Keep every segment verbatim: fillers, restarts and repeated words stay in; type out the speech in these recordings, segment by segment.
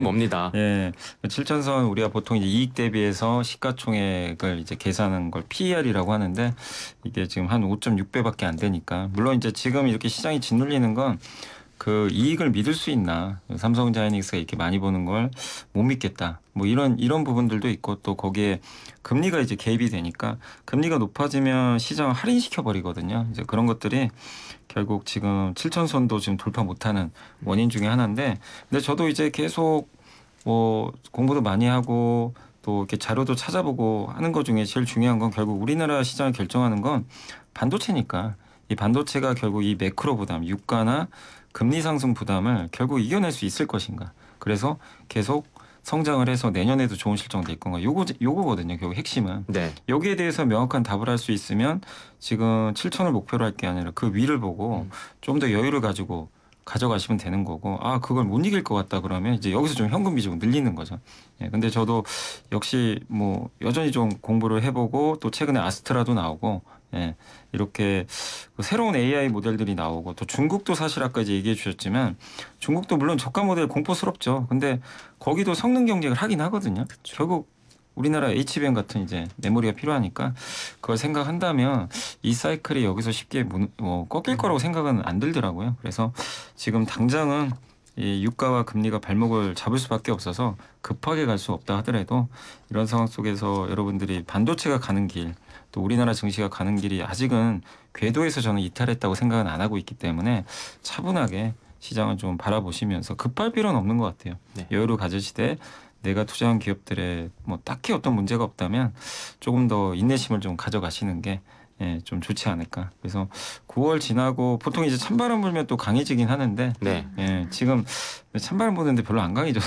뭡니다. 예, 칠천선 우리가 보통 이제 이익 대비해서 시가총액을 이제 계산한 걸 피이알이라고 하는데 이게 지금 한 오 점 육 배밖에 안 되니까 물론 이제 지금 이렇게 시장이 짓눌리는 건 그 이익을 믿을 수 있나 삼성자이닉스가 이렇게 많이 보는 걸 못 믿겠다 뭐 이런 이런 부분들도 있고 또 거기에 금리가 이제 개입이 되니까 금리가 높아지면 시장을 할인시켜 버리거든요. 이제 그런 것들이 결국 지금 칠천선도 지금 돌파 못하는 원인 중에 하나인데 근데 저도 이제 계속 뭐 공부도 많이 하고 또 이렇게 자료도 찾아보고 하는 것 중에 제일 중요한 건 결국 우리나라 시장을 결정하는 건 반도체니까 이 반도체가 결국 이 매크로 부담, 유가나 금리 상승 부담을 결국 이겨낼 수 있을 것인가. 그래서 계속 성장을 해서 내년에도 좋은 실적 낼 건가. 요거 요거거든요. 결국 핵심은. 네. 여기에 대해서 명확한 답을 할 수 있으면 지금 칠천을 목표로 할 게 아니라 그 위를 보고 음. 좀 더 여유를 가지고 가져가시면 되는 거고 아 그걸 못 이길 것 같다 그러면 이제 여기서 좀 현금 비중을 늘리는 거죠. 예, 근데 저도 역시 뭐 여전히 좀 공부를 해보고 또 최근에 아스트라도 나오고 예, 이렇게 그 새로운 에이아이 모델들이 나오고 또 중국도 사실 아까 이제 얘기해 주셨지만 중국도 물론 저가 모델 공포스럽죠. 근데 거기도 성능 경쟁을 하긴 하거든요. 그쵸. 결국 우리나라 에이치비엠 같은 이제 메모리가 필요하니까 그걸 생각한다면 이 사이클이 여기서 쉽게 무, 뭐 꺾일 거라고 생각은 안 들더라고요. 그래서 지금 당장은 이 유가와 금리가 발목을 잡을 수밖에 없어서 급하게 갈 수 없다 하더라도 이런 상황 속에서 여러분들이 반도체가 가는 길, 또 우리나라 증시가 가는 길이 아직은 궤도에서 저는 이탈했다고 생각은 안 하고 있기 때문에 차분하게 시장을 좀 바라보시면서 급할 필요는 없는 것 같아요. 네. 여유를 가지시되 내가 투자한 기업들에 뭐 딱히 어떤 문제가 없다면 조금 더 인내심을 좀 가져가시는 게 예, 좀 좋지 않을까. 그래서 구월 지나고 보통 이제 찬바람 불면 또 강해지긴 하는데 네. 예, 지금 찬바람 부는데 별로 안 강해져서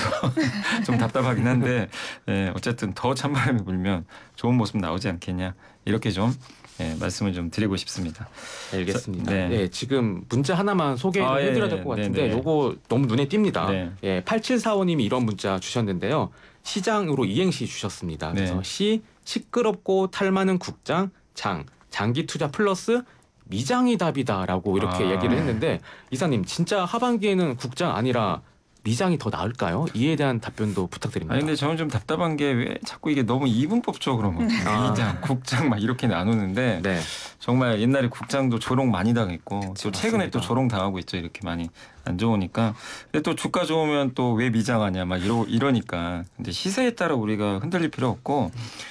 좀 답답하긴 한데 예, 어쨌든 더 찬바람이 불면 좋은 모습 나오지 않겠냐 이렇게 좀 예, 말씀을 좀 드리고 싶습니다. 알겠습니다. 자, 네. 네, 지금 문자 하나만 소개 좀 아, 예, 해드려야 될 것 네, 같은데 네. 요거 너무 눈에 띕니다. 네. 예, 팔칠사오님이 이런 문자 주셨는데요. 시장으로 이행시 주셨습니다. 그래서 네. 시 시끄럽고 탈 많은 국장, 장 장기 투자 플러스 미장이 답이다라고 이렇게 아. 얘기를 했는데 이사님 진짜 하반기에는 국장 아니라 미장이 더 나을까요? 이에 대한 답변도 부탁드립니다. 아니 근데 저는 좀 답답한 게 왜 자꾸 이게 너무 이분법적으로 뭐 아. 미장, 국장 막 이렇게 나누는데 네. 정말 옛날에 국장도 조롱 많이 당했고 그쵸, 또 최근에 맞습니다. 또 조롱 당하고 있죠. 이렇게 많이 안 좋으니까. 근데 또 주가 좋으면 또 왜 미장하냐 막 이러 이러니까. 근데 시세에 따라 우리가 흔들릴 필요 없고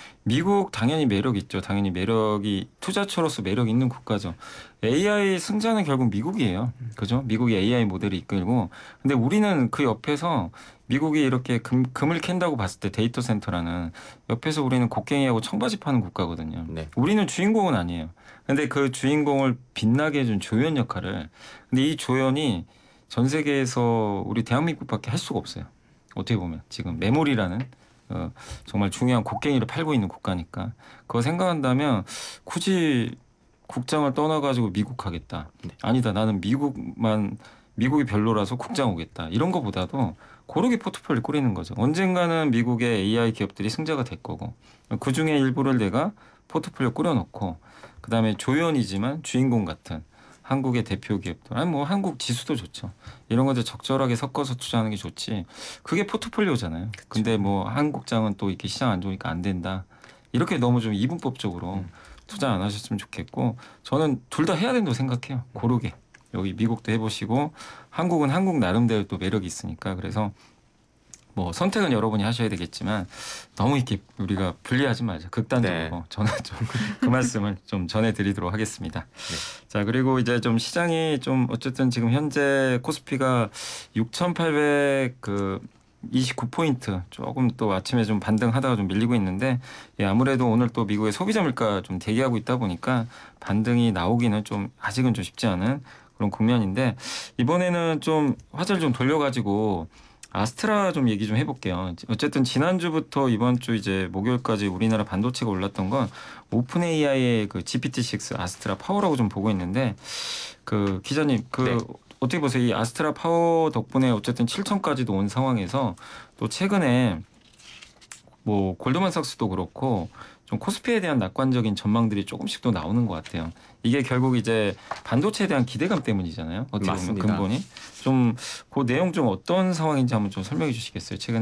미국 당연히 매력 있죠. 당연히 매력이 투자처로서 매력 있는 국가죠. 에이아이 승자는 결국 미국이에요. 그죠? 미국이 에이아이 모델을 이끌고 근데 우리는 그 옆에서 미국이 이렇게 금, 금을 캔다고 봤을 때 데이터 센터라는 옆에서 우리는 곡괭이하고 청바지 파는 국가거든요. 네. 우리는 주인공은 아니에요. 근데 그 주인공을 빛나게 해준 조연 역할을 근데 이 조연이 전 세계에서 우리 대한민국밖에 할 수가 없어요. 어떻게 보면 지금 메모리라는 어, 정말 중요한 곡괭이를 팔고 있는 국가니까 그거 생각한다면 굳이 국장을 떠나가지고 미국 하겠다. 네. 아니다. 나는 미국만 미국이 별로라서 국장 오겠다. 이런 거보다도 고르게 포트폴리오 꾸리는 거죠. 언젠가는 미국의 에이아이 기업들이 승자가 될 거고 그중에 일부를 내가 포트폴리오 꾸려놓고 그다음에 조연이지만 주인공 같은 한국의 대표 기업들 아니 뭐 한국 지수도 좋죠. 이런 것들 적절하게 섞어서 투자하는 게 좋지. 그게 포트폴리오잖아요. 그쵸. 근데 뭐 한국장은 또 이렇게 시장 안 좋으니까 안 된다. 이렇게 너무 좀 이분법적으로 음. 투자 안 하셨으면 좋겠고 저는 둘 다 해야 된다고 생각해요. 고르게. 여기 미국도 해보시고 한국은 한국 나름대로 또 매력이 있으니까 그래서 뭐 선택은 여러분이 하셔야 되겠지만 너무 이렇게 우리가 분리하지 말자. 극단적으로. 네. 저는 좀 그 말씀을 좀 전해드리도록 하겠습니다. 네. 자 그리고 이제 좀 시장이 좀 어쨌든 지금 현재 코스피가 육천팔백 그 이십구 포인트 조금 또 아침에 좀 반등하다가 좀 밀리고 있는데 예, 아무래도 오늘 또 미국의 소비자 물가 좀 대기하고 있다 보니까 반등이 나오기는 좀 아직은 좀 쉽지 않은 그런 국면인데 이번에는 좀 화제를 좀 돌려가지고 아스트라 좀 얘기 좀 해볼게요. 어쨌든 지난주부터 이번 주 이제 목요일까지 우리나라 반도체가 올랐던 건 오픈 에이아이의 그 지피티 식스 아스트라 파워라고 좀 보고 있는데 그 기자님 그 네. 어떻게 보세요? 이 아스트라 파워 덕분에 어쨌든 칠천까지도 온 상황에서 또 최근에 뭐 골드만삭스도 그렇고 좀 코스피에 대한 낙관적인 전망들이 조금씩 또 나오는 것 같아요. 이게 결국 이제 반도체에 대한 기대감 때문이잖아요. 어떻게 보면 맞습니다. 근본이 좀 그 내용 좀 어떤 상황인지 한번 좀 설명해 주시겠어요? 최근에